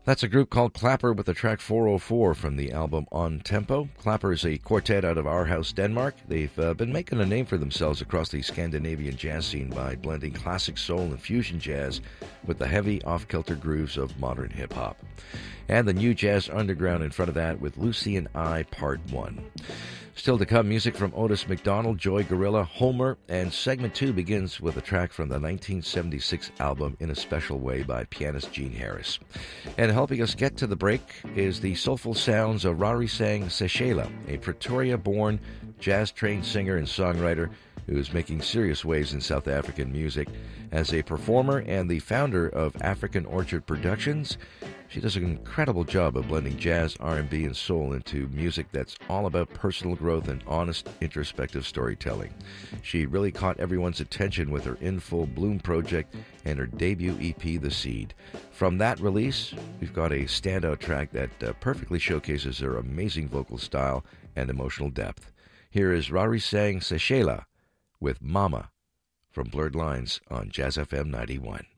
That's a group called Clapper with the track 404 from the album On Tempo. Clapper is a quartet out of Aarhus, Denmark. They've been making a name for themselves across the Scandinavian jazz scene by blending classic soul and fusion jazz with the heavy, off-kilter grooves of modern hip-hop. And the New Jazz Underground in front of that with Lucy and I, Part 1. Still to come, music from Otis McDonald, Joy Gorilla, Homer, and segment 2 begins with a track from the 1976 album In a Special Way by pianist Gene Harris. And helping us get to the break is the soulful sounds of Rarisang Sechela, a Pretoria-born, jazz-trained singer and songwriter who is making serious waves in South African music. As a performer and the founder of African Orchard Productions, she does an incredible job of blending jazz, R&B, and soul into music that's all about personal growth and honest, introspective storytelling. She really caught everyone's attention with her In Full Bloom project and her debut EP, The Seed. From that release, we've got a standout track that perfectly showcases her amazing vocal style and emotional depth. Here is Rarisang Sechela with Mama from Blurred Lines on Jazz FM 91.